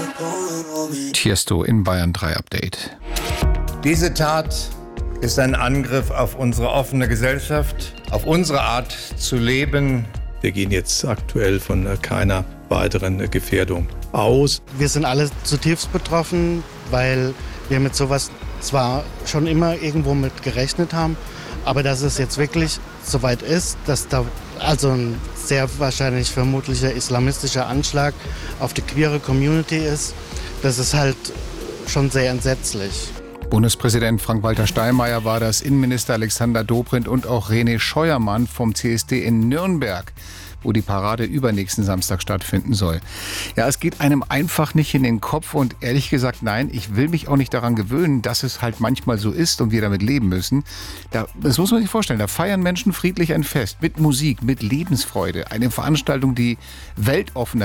Tiesto in Bayern 3 Update. Diese Tat ist ein Angriff auf unsere offene Gesellschaft, auf unsere Art zu leben. Wir gehen jetzt aktuell von keiner weiteren Gefährdung aus. Wir sind alle zutiefst betroffen, weil wir mit sowas zwar schon immer irgendwo mit gerechnet haben, aber dass es jetzt wirklich soweit ist, dass da also ein sehr wahrscheinlich vermutlicher islamistischer Anschlag auf die queere Community ist, das ist halt schon sehr entsetzlich. Bundespräsident Frank-Walter Steinmeier war das, Innenminister Alexander Dobrindt und auch René Scheuermann vom CSD in Nürnberg, wo die Parade übernächsten Samstag stattfinden soll. Ja, es geht einem einfach nicht in den Kopf und ehrlich gesagt, nein, ich will mich auch nicht daran gewöhnen, dass es halt manchmal so ist und wir damit leben müssen. Das muss man sich vorstellen, da feiern Menschen friedlich ein Fest mit Musik, mit Lebensfreude, eine Veranstaltung, die weltoffen